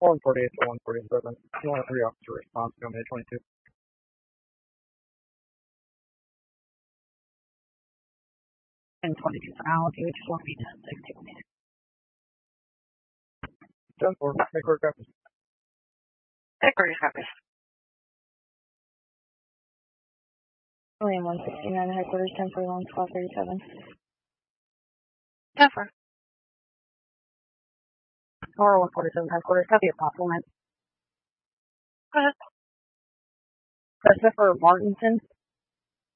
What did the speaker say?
148 to 147. You want a 3 officer response to May 22. And 22 for altitude, 4 feet to 60 meters. 10-4, headquarters copies. Headquarters copies. William 169, headquarters 1041, 1237. 10-4. Or 147, headquarters, copy a compliment. Go ahead. Christopher Martinson,